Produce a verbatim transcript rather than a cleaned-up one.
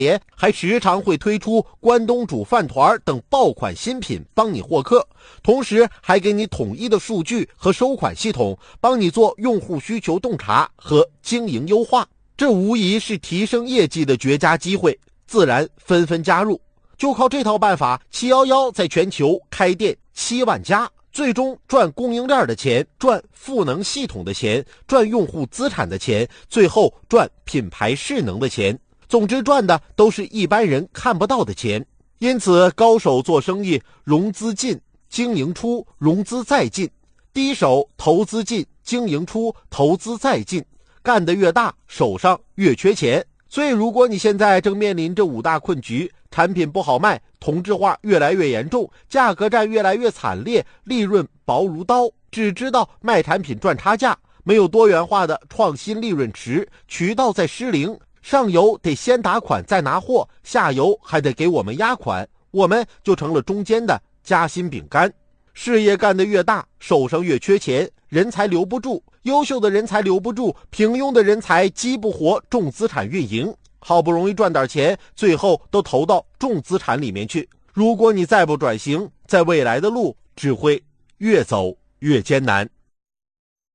还时常会推出关东煮饭团等爆款新品帮你获客，同时还给你统一的数据和收款系统，帮你做用户需求洞察和经营优化。这无疑是提升业绩的绝佳机会，自然纷纷加入。就靠这套办法，七一一在全球开店七万家，最终赚供应链的钱，赚赋能系统的钱，赚用户资产的钱，最后赚品牌势能的钱。总之赚的都是一般人看不到的钱。因此高手做生意，融资进，经营出，融资再进；低手投资进，经营出，投资再进。干得越大，手上越缺钱。所以如果你现在正面临这五大困局，产品不好卖，同质化越来越严重，价格战越来越惨烈，利润薄如刀，只知道卖产品赚差价，没有多元化的创新利润池，渠道在失灵，上游得先打款再拿货，下游还得给我们压款，我们就成了中间的夹心饼干。事业干得越大，手上越缺钱，人才留不住，优秀的人才留不住，平庸的人才激不活重资产运营，好不容易赚点钱，最后都投到重资产里面去。如果你再不转型，在未来的路只会越走越艰难。